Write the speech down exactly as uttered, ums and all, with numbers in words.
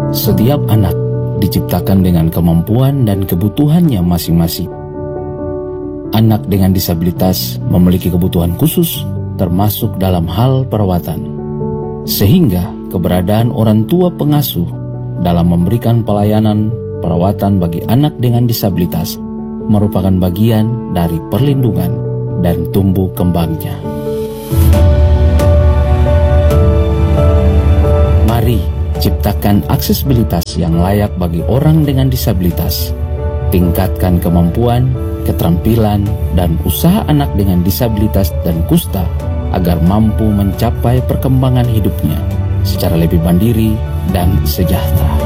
Setiap anak diciptakan dengan kemampuan dan kebutuhannya masing-masing. Anak dengan disabilitas memiliki kebutuhan khusus, termasuk dalam hal perawatan. Sehingga keberadaan orang tua pengasuh dalam memberikan pelayanan perawatan bagi anak dengan disabilitas merupakan bagian dari perlindungan dan tumbuh kembangnya. Mari ciptakan aksesibilitas yang layak bagi orang dengan disabilitas. Tingkatkan kemampuan, keterampilan, dan usaha anak dengan disabilitas dan kusta agar mampu mencapai perkembangan hidupnya secara lebih mandiri dan sejahtera.